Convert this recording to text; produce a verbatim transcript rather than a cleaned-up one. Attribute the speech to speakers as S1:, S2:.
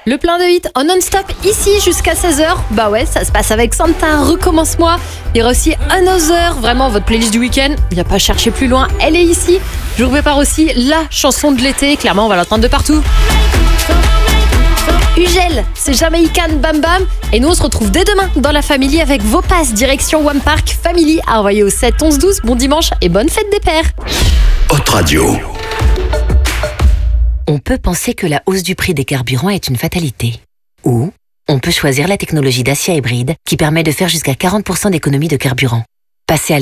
S1: Le plein de hits en non-stop ici jusqu'à seize heures. Bah ouais, ça se passe avec Santa, Recommence-moi. Il y aura aussi Another, vraiment votre playlist du week-end. Il n'y a pas à chercher plus loin, elle est ici. Je vous prépare aussi la chanson de l'été, clairement on va l'entendre de partout. Ugel, c'est Jamaïcain Bam Bam. Et nous on se retrouve dès demain dans la Family avec vos passes direction One Park Family à envoyer au sept onze douze. Bon dimanche et bonne fête des pères.
S2: Hot Radio.
S3: On peut penser que la hausse du prix des carburants est une fatalité. Ou on peut choisir la technologie Dacia hybride qui permet de faire jusqu'à quarante pour cent d'économie de carburant. Passez à